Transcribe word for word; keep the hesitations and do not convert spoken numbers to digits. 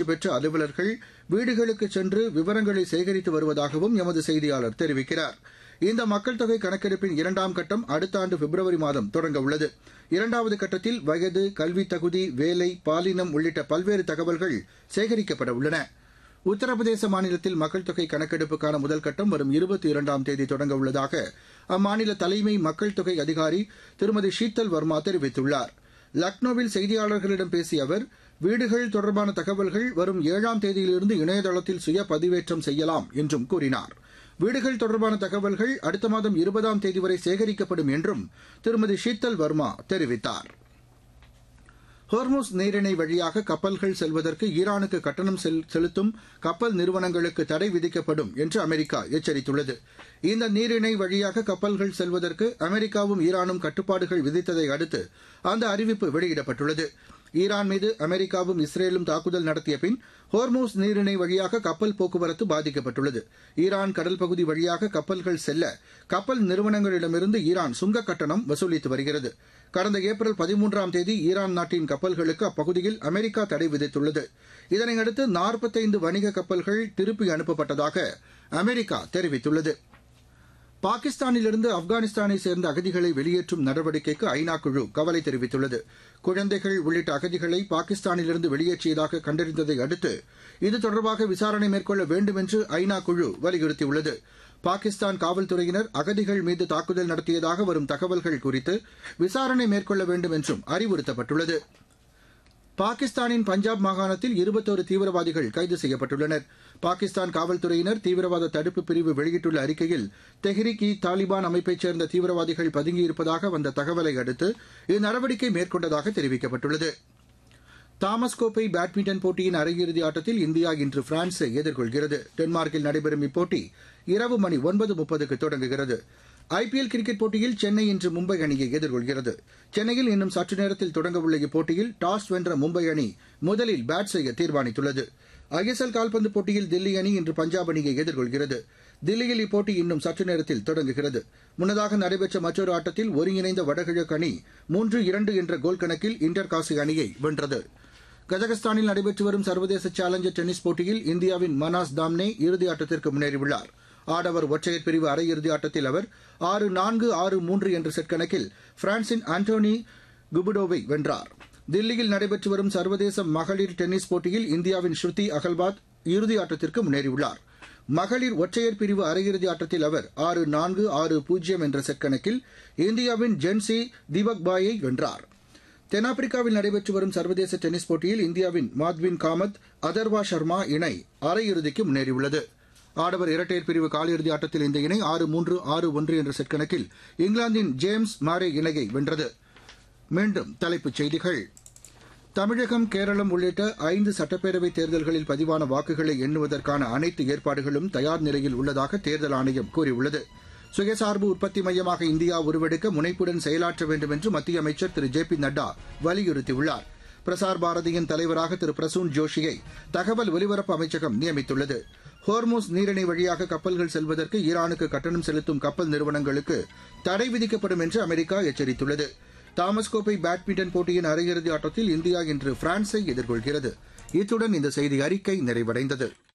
பெற்ற அலுவலர்கள் வீடுகளுக்கு சென்று விவரங்களை சேகரித்து வருவதாகவும் எமது செய்தியாளர் தெரிவிக்கிறார். இந்த மக்கள் தொகை கணக்கெடுப்பின் இரண்டாம் கட்டம் அடுத்த ஆண்டு பிப்ரவரி மாதம் தொடங்க உள்ளது. இரண்டாவது கட்டத்தில் வயது, கல்வித் தகுதி, வேலை, பாலினம் உள்ளிட்ட பல்வேறு தகவல்கள் சேகரிக்கப்பட உள்ளன. உத்தரப்பிரதேச மாநிலத்தில் மக்கள் தொகை கணக்கெடுப்புக்கான முதல் கட்டம் வரும் இருபத்தி இரண்டாம் தேதி தொடங்க உள்ளதாக அம்மாநில தலைமை மக்கள் தொகை அதிகாரி திருமதி ஷீத்தல் வர்மா தெரிவித்துள்ளார். லக்னோவில் செய்தியாளர்களிடம் பேசிய அவர், வீடுகள் தொடர்பான தகவல்கள் வரும் ஏழாம் தேதியிலிருந்து இணையதளத்தில் சுய பதிவேற்றம் செய்யலாம் என்றும் கூறினார். வீடுகள் தொடர்பான தகவல்கள் அடுத்த மாதம் இருபதாம் தேதி வரை சேகரிக்கப்படும் என்றும் திருமதி ஷீத்தல் வர்மா தெரிவித்தார். ஹோர்முஸ் நீரிணை வழியாக கப்பல்கள் செல்வதற்கு ஈரானுக்கு கட்டணம் செலுத்தும் கப்பல் நிறுவனங்களுக்கு தடை விதிக்கப்படும் என்று அமெரிக்கா எச்சரித்துள்ளது. இந்த நீரிணை வழியாக கப்பல்கள் செல்வதற்கு அமெரிக்காவும் ஈரானும் கட்டுப்பாடுகள் விதித்ததை அடுத்து அந்த அறிவிப்பு வெளியிடப்பட்டுள்ளது. ஈரான் மீது அமெரிக்காவும் இஸ்ரேலும் தாக்குதல் நடத்திய பின் ஹோர்முஸ் நீரிணை வழியாக கப்பல் போக்குவரத்து பாதிக்கப்பட்டுள்ளது. ஈரான் கடல் பகுதி வழியாக கப்பல்கள் செல்ல கப்பல் நிறுவனங்களிடமிருந்து ஈரான் சுங்க கட்டணம் வசூலித்து வருகிறது. கடந்த ஏப்ரல் பதிமூன்றாம் தேதி ஈரான் நாட்டின் கப்பல்களுக்கு அப்பகுதியில் அமெரிக்கா தடை விதித்துள்ளது. இதனையடுத்து நாற்பத்தைந்து வணிக கப்பல்கள் திருப்பி அனுப்பப்பட்டதாக அமெரிக்கா தெரிவித்துள்ளது. பாகிஸ்தானிலிருந்து ஆப்கானிஸ்தானை சேர்ந்த அகதிகளை வெளியேற்றும் நடவடிக்கைக்கு ஐநா குழு கவலை தெரிவித்துள்ளது. குழந்தைகள் உள்ளிட்ட அகதிகளை பாகிஸ்தானிலிருந்து வெளியேற்றியதாக கண்டறிந்ததை அடுத்து இது தொடர்பாக விசாரணை மேற்கொள்ள வேண்டும் என்று ஐநா குழு வலியுறுத்தியுள்ளது. பாகிஸ்தான் காவல்துறையினர் அகதிகள் மீது தாக்குதல் நடத்தியதாக வரும் தகவல்கள் குறித்து விசாரணை மேற்கொள்ள வேண்டும் என்றும் அறிவுறுத்தப்பட்டுள்ளது. பாகிஸ்தானின் பஞ்சாப் மாகாணத்தில் இருபத்தோரு தீவிரவாதிகள் கைது செய்யப்பட்டுள்ளனர். பாகிஸ்தான் காவல்துறையினர் தீவிரவாத தடுப்பு பிரிவு வெளியிட்டுள்ள அறிக்கையில் தெஹ்ரிக் இ தாலிபான் அமைப்பைச் சேர்ந்த தீவிரவாதிகள் பதுங்கியிருப்பதாக வந்த தகவலை அடுத்து இந்நடவடிக்கை மேற்கொண்டதாக தெரிவிக்கப்பட்டுள்ளது. தாமஸ் கோப்பை பேட்மிண்டன் போட்டியின் அரையிறுதி ஆட்டத்தில் இந்தியா இன்று பிரான்ஸை எதிர்கொள்கிறது. டென்மார்க்கில் நடைபெறும் இப்போட்டி இரவு மணி ஒன்பது முப்பதுக்கு தொடங்குகிறது. ஐபிஎல் கிரிக்கெட் போட்டியில் சென்னை இன்று மும்பை அணியை எதிர்கொள்கிறது. சென்னையில் இன்னும் சற்று நேரத்தில் தொடங்கவுள்ள இப்போட்டியில் டாஸ் வென்ற மும்பை அணி முதலில் பேட் செய்ய தீர்மானித்துள்ளது. ஐஎஸ்எல் கால்பந்து போட்டியில் தில்லி அணி இன்று பஞ்சாப் அணியை எதிர்கொள்கிறது. தில்லியில் இப்போட்டி இன்னும் சற்று நேரத்தில் தொடங்குகிறது. முன்னதாக நடைபெற்ற மற்றொரு ஆட்டத்தில் ஒருங்கிணைந்த வடகிழக்கு அணி மூன்று இரண்டு என்ற கோல் கணக்கில் இன்டர் காசி அணியை வென்றது. கஜகஸ்தானில் நடைபெற்று வரும் சர்வதேச சேலஞ்சர் டென்னிஸ் போட்டியில் இந்தியாவின் மனாஸ் தாம்னே இறுதி ஆட்டத்திற்கு முன்னேறியுள்ளார். ஆடவர் ஒற்றையர் பிரிவு அரையிறுதி ஆட்டத்தில் அவர் ஆறு நான்கு ஆறு மூன்று என்ற செட் கணக்கில் பிரான்சின் ஆண்டோனி குபுடோவை வென்றார். தில்லியில் நடைபெற்று வரும் சர்வதேச மகளிர் டென்னிஸ் போட்டியில் இந்தியாவின் ஸ்ருதி அகல்பாத் இறுதி ஆட்டத்திற்கு முன்னேறியுள்ளார். மகளிர் ஒற்றையர் பிரிவு அரையிறுதி ஆட்டத்தில் அவர் ஆறு நான்கு ஆறு பூஜ்ஜியம் என்ற செட் கணக்கில் இந்தியாவின் ஜென்சி திபக்பாயை வென்றார். தென்னாப்பிரிக்காவில் நடைபெற்று வரும் சர்வதேச டென்னிஸ் போட்டியில் இந்தியாவின் மாத்வின் காமத் அதர்வா சர்மா இணை அரையிறுதிக்கு முன்னேறியுள்ளது. ஆடவர் இரட்டையர் பிரிவு காலிறுதி ஆட்டத்தில் இந்த இணை ஆறு மூன்று ஆறு ஒன்று என்ற செட் கணக்கில் இங்கிலாந்தின் ஜேம்ஸ் மாரே இணையை வென்றது. மீண்டும் தலைப்புச் செய்திகள். தமிழகம், கேரளம் உள்ளிட்ட ஐந்து சட்டப்பேரவைத் தேர்தல்களில் பதிவான வாக்குகளை எண்ணுவதற்கான அனைத்து ஏற்பாடுகளும் தயார் நிலையில் உள்ளதாக தேர்தல் ஆணையம் கூறியுள்ளது. சுயசார்பு உற்பத்தி மையமாக இந்தியா உருவெடுக்க முனைப்புடன் செயலாற்ற வேண்டும் என்று மத்திய அமைச்சர் திரு ஜே பி நட்டா வலியுறுத்தியுள்ளார். பிரசார் பாரதியின் தலைவராக திரு பிரசூன் ஜோஷியை தகவல் ஒலிபரப்பு அமைச்சகம் நியமித்துள்ளது. ஹோர்முஸ் நீரிணை வழியாக கப்பல்கள் செல்வதற்கு ஈரானுக்கு கட்டணம் செலுத்தும் கப்பல் நிறுவனங்களுக்கு தடை விதிக்கப்படும் என்று அமெரிக்கா எச்சரித்துள்ளது. தாமஸ் கோப்பை பேட்மிண்டன் போட்டியின் அரையிறுதி ஆட்டத்தில் இந்தியா இன்று பிரான்ஸை எதிர்கொள்கிறது. இத்துடன் இந்த செய்தி அறிக்கை நிறைவடைந்தது.